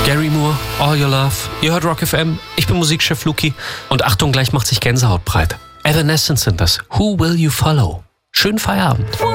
Gary Moore, All Your Love. Ihr hört Rock FM. Ich bin Musikchef Luki. Und Achtung, gleich macht sich Gänsehaut breit. Evanescence sind das. Who Will You Follow? Schönen Feierabend.